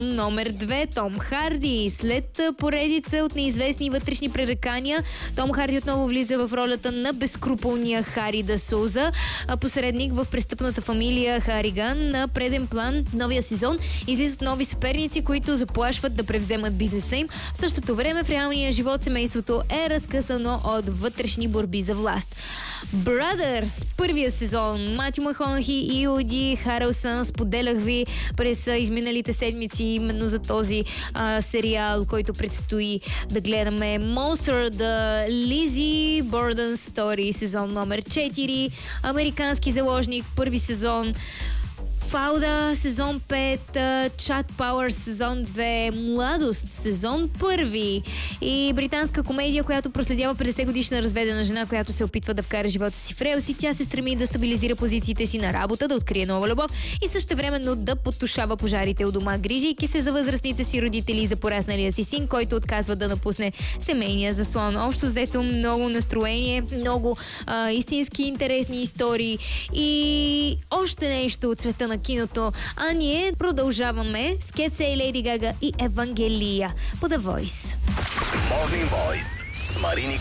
Номер 2. Том Харди. След поредица от неизвестни вътрешни пререкания, Том Харди отново влиза в ролята на безскрупулния Хари да Суза, посредник в престъпната фамилия Хариган. На преден план новия сезон излизат нови съперници, които заплашват да превземат бизнеса им. В същото време в реалния живот семейството е разкъсано от вътрешни борби за власт. Brothers, първия сезон. Матю Макхонахи и Уди Харелсън, споделях ви през изминалите седмици именно за този сериал, който предстои да гледаме. Monster, The Lizzie Borden Story, сезон номер 4. Американски заложник, първи сезон. Фауда, сезон 5, Chat Power, сезон 2, Младост, сезон 1 и британска комедия, която проследява 50-годишна разведена жена, която се опитва да вкара живота си в релси. Тя се стреми да стабилизира позициите си на работа, да открие нова любов и същевременно да потушава пожарите у дома, грижейки се за възрастните си родители и за порасналия си син, който отказва да напусне семейния заслон. Общо взето много настроение, много истински интересни истории и още нещо от света на киното. А ние продължаваме с Кетсей, Леди Гага и Евангелия по The Voice. Morning Voice с Марини